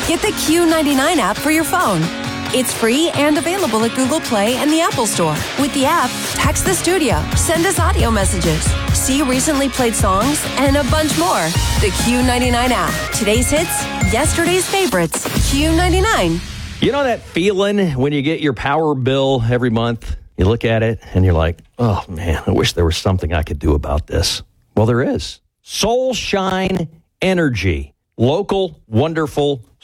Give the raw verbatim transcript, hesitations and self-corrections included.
Get the Q ninety-nine app for your phone. It's free and available at Google Play and the Apple Store. With the app, text the studio, send us audio messages, see recently played songs, and a bunch more. The Q ninety-nine app. Today's hits, yesterday's favorites. Q ninety-nine. You know that feeling when you get your power bill every month? You look at it and you're like, oh man, I wish there was something I could do about this. Well, there is. Soul Shine Energy. Local, wonderful